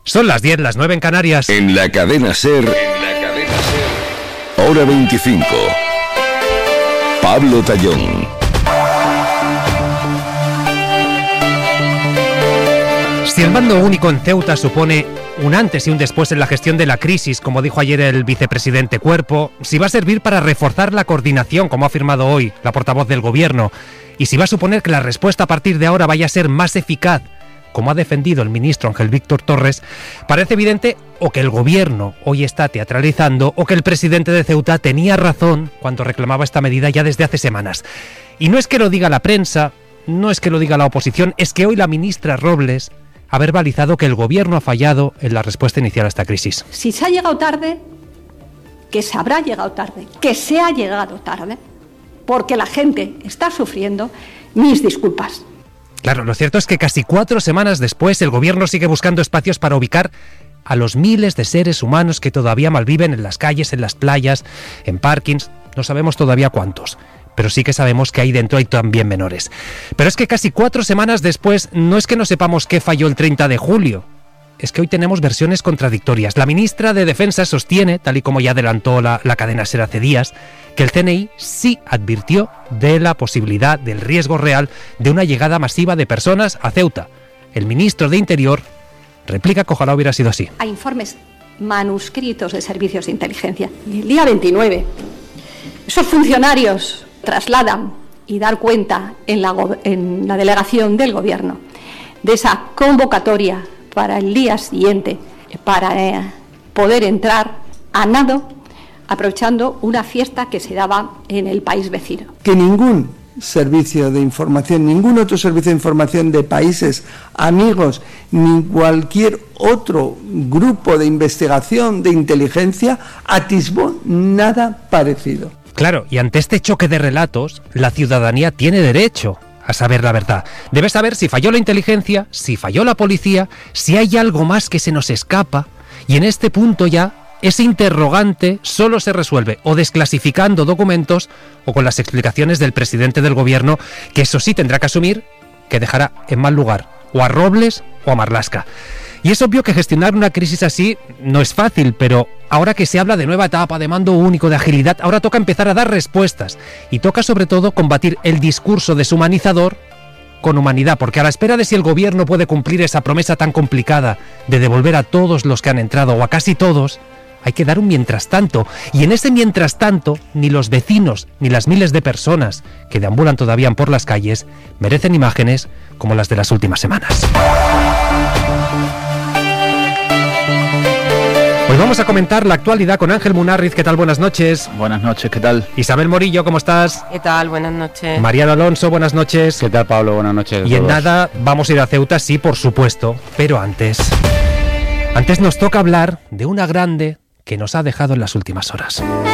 Son las 10, las 9 en Canarias. En la cadena SER, hora 25. Pablo Tallón. Si el mando único en Ceuta supone un antes y un después en la gestión de la crisis, como dijo ayer el vicepresidente Cuerpo, si va a servir para reforzar la coordinación, como ha afirmado hoy la portavoz del Gobierno, y si va a suponer que la respuesta a partir de ahora vaya a ser más eficaz, como ha defendido el ministro Ángel Víctor Torres, parece evidente o que el Gobierno hoy está teatralizando o que el presidente de Ceuta tenía razón cuando reclamaba esta medida ya desde hace semanas. Y no es que lo diga la prensa, no es que lo diga la oposición, es que hoy la ministra Robles ha verbalizado que el Gobierno ha fallado en la respuesta inicial a esta crisis. Si se ha llegado tarde, que se habrá llegado tarde, que se ha llegado tarde, porque la gente está sufriendo, mis disculpas. Claro, lo cierto es que casi 4 semanas después el Gobierno sigue buscando espacios para ubicar a los miles de seres humanos que todavía malviven en las calles, en las playas, en parkings. No sabemos todavía cuántos, pero sí que sabemos que ahí dentro hay también menores. Pero es que casi 4 semanas después no es que no sepamos qué falló el 30 de julio. Es que hoy tenemos versiones contradictorias. La ministra de Defensa sostiene, tal y como ya adelantó la cadena SER hace días, que el CNI sí advirtió de la posibilidad, del riesgo real de una llegada masiva de personas a Ceuta. El ministro de Interior replica que ojalá hubiera sido así. Hay informes manuscritos de servicios de inteligencia. Y el día 29, esos funcionarios trasladan y dan cuenta en la delegación del Gobierno de esa convocatoria para el día siguiente, para poder entrar a nado, aprovechando una fiesta que se daba en el país vecino. Que ningún servicio de información, ningún otro servicio de información de países amigos, ni cualquier otro grupo de investigación, de inteligencia, atisbó nada parecido. Claro, y ante este choque de relatos, la ciudadanía tiene derecho a saber la verdad. Debe saber si falló la inteligencia, si falló la policía, si hay algo más que se nos escapa, y en este punto ya ese interrogante solo se resuelve o desclasificando documentos o con las explicaciones del presidente del Gobierno, que eso sí tendrá que asumir que dejará en mal lugar o a Robles o a Marlaska. Y es obvio que gestionar una crisis así no es fácil, pero ahora que se habla de nueva etapa, de mando único, de agilidad, ahora toca empezar a dar respuestas y toca sobre todo combatir el discurso deshumanizador con humanidad, porque a la espera de si el Gobierno puede cumplir esa promesa tan complicada de devolver a todos los que han entrado o a casi todos, hay que dar un mientras tanto, y en ese mientras tanto ni los vecinos ni las miles de personas que deambulan todavía por las calles merecen imágenes como las de las últimas semanas. Hoy vamos a comentar la actualidad con Ángel Munarriz. ¿Qué tal? Buenas noches. Buenas noches, ¿qué tal? Isabel Morillo, ¿cómo estás? ¿Qué tal? Buenas noches. Mariano Alonso, buenas noches. ¿Qué tal, Pablo? Buenas noches. Y en nada vamos a ir a Ceuta, sí, por supuesto, pero antes nos toca hablar de una grande que nos ha dejado en las últimas horas.